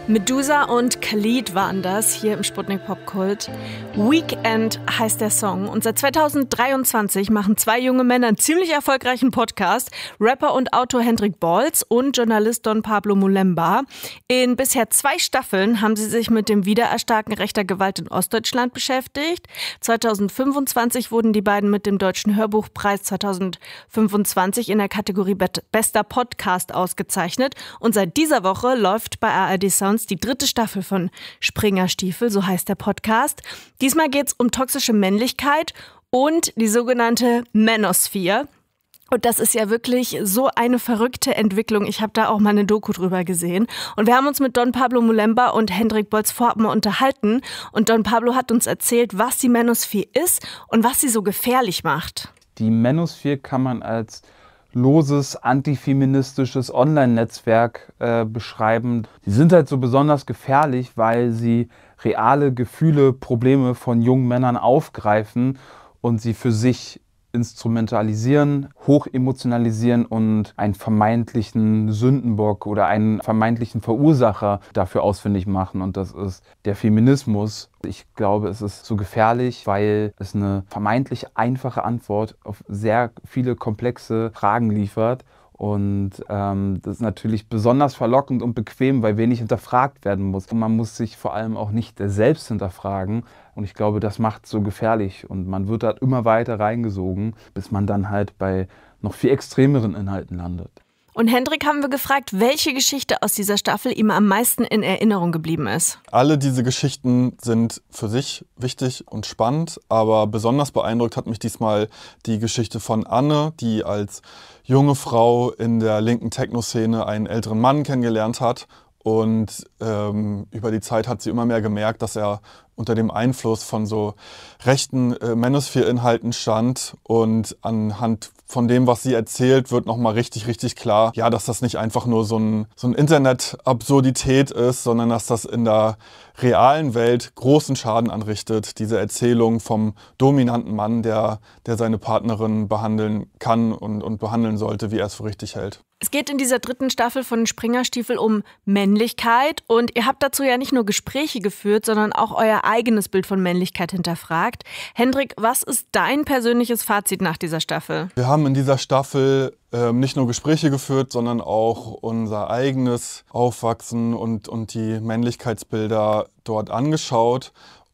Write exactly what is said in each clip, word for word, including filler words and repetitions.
Medusa und Khalid waren das hier im Sputnik Popkult. Weekend heißt der Song und seit zweitausenddreiundzwanzig machen zwei junge Männer einen ziemlich erfolgreichen Podcast. Rapper und Autor Hendrik Bolz und Journalist Don Pablo Mulemba. In bisher zwei Staffeln haben sie sich mit dem Wiedererstarken rechter Gewalt in Ostdeutschland beschäftigt. zweitausendfünfundzwanzig wurden die beiden mit dem Deutschen Hörbuchpreis zweitausendfünfundzwanzig in der Kategorie Bester Podcast ausgezeichnet. Und seit dieser Woche läuft bei A R D Sounds die dritte Staffel von Springerstiefel, so heißt der Podcast. Diesmal geht's um toxische Männlichkeit und die sogenannte Manosphere. Und das ist ja wirklich so eine verrückte Entwicklung. Ich habe da auch mal eine Doku drüber gesehen. Und wir haben uns mit Don Pablo Mulemba und Hendrik Bolz vorab mal unterhalten. Und Don Pablo hat uns erzählt, was die Manosphere ist und was sie so gefährlich macht. Die Manosphere kann man als loses, antifeministisches Online-Netzwerk äh, beschreiben. Die sind halt so besonders gefährlich, weil sie reale Gefühle, Probleme von jungen Männern aufgreifen und sie für sich instrumentalisieren, hochemotionalisieren und einen vermeintlichen Sündenbock oder einen vermeintlichen Verursacher dafür ausfindig machen. Und das ist der Feminismus. Ich glaube, es ist so gefährlich, weil es eine vermeintlich einfache Antwort auf sehr viele komplexe Fragen liefert. Und ähm, das ist natürlich besonders verlockend und bequem, weil wenig hinterfragt werden muss. Und man muss sich vor allem auch nicht selbst hinterfragen. Und ich glaube, das macht es so gefährlich. Und man wird da immer weiter reingesogen, bis man dann halt bei noch viel extremeren Inhalten landet. Und Hendrik haben wir gefragt, welche Geschichte aus dieser Staffel ihm am meisten in Erinnerung geblieben ist. Alle diese Geschichten sind für sich wichtig und spannend, aber besonders beeindruckt hat mich diesmal die Geschichte von Anne, die als junge Frau in der linken Techno-Szene einen älteren Mann kennengelernt hat. Und ähm, über die Zeit hat sie immer mehr gemerkt, dass er unter dem Einfluss von so rechten äh, Manosphere-Inhalten stand. Und anhand von dem, was sie erzählt, wird nochmal richtig, richtig klar, ja, dass das nicht einfach nur so ein, so ein Internet-Absurdität ist, sondern dass das in der realen Welt großen Schaden anrichtet. Diese Erzählung vom dominanten Mann, der, der seine Partnerin behandeln kann und, und behandeln sollte, wie er es für richtig hält. Es geht in dieser dritten Staffel von Springerstiefel um Männlichkeit und ihr habt dazu ja nicht nur Gespräche geführt, sondern auch euer eigenes Bild von Männlichkeit hinterfragt. Hendrik, was ist dein persönliches Fazit nach dieser Staffel? Wir haben in dieser Staffel ähm, nicht nur Gespräche geführt, sondern auch unser eigenes Aufwachsen und, und die Männlichkeitsbilder dort angeschaut.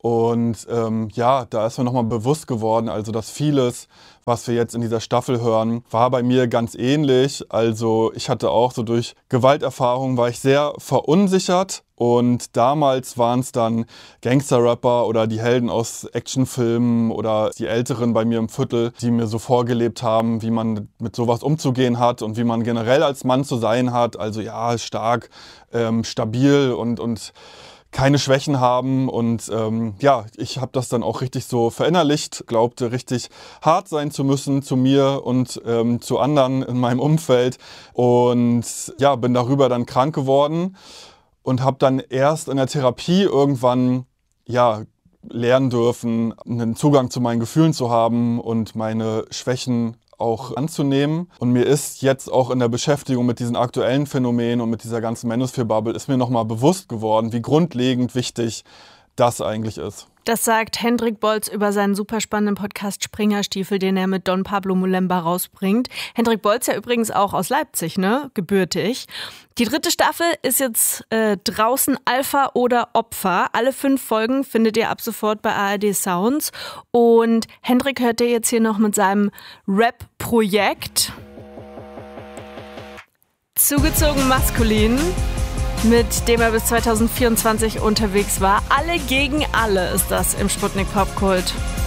Und ähm, ja, da ist mir nochmal bewusst geworden, also dass vieles, was wir jetzt in dieser Staffel hören, war bei mir ganz ähnlich. Also ich hatte auch so durch Gewalterfahrungen, war ich sehr verunsichert. Und damals waren es dann Gangster-Rapper oder die Helden aus Actionfilmen oder die Älteren bei mir im Viertel, die mir so vorgelebt haben, wie man mit sowas umzugehen hat und wie man generell als Mann zu sein hat. Also ja, stark, ähm, stabil und, und keine Schwächen haben. Und ähm, ja, ich habe das dann auch richtig so verinnerlicht, glaubte richtig hart sein zu müssen zu mir und ähm, zu anderen in meinem Umfeld. Und ja, bin darüber dann krank geworden. Und habe dann erst in der Therapie irgendwann ja, lernen dürfen, einen Zugang zu meinen Gefühlen zu haben und meine Schwächen auch anzunehmen. Und mir ist jetzt auch in der Beschäftigung mit diesen aktuellen Phänomenen und mit dieser ganzen Manosphere-Bubble ist mir nochmal bewusst geworden, wie grundlegend wichtig das eigentlich ist. Das sagt Hendrik Bolz über seinen super spannenden Podcast Springerstiefel, den er mit Don Pablo Mulemba rausbringt. Hendrik Bolz ja übrigens auch aus Leipzig, ne? Gebürtig. Die dritte Staffel ist jetzt äh, draußen, Alpha oder Opfer. Alle fünf Folgen findet ihr ab sofort bei A R D Sounds. Und Hendrik hört ihr jetzt hier noch mit seinem Rap-Projekt Zugezogen Maskulin, mit dem er bis zweitausendvierundzwanzig unterwegs war. Alle gegen alle ist das im Sputnik Popkult.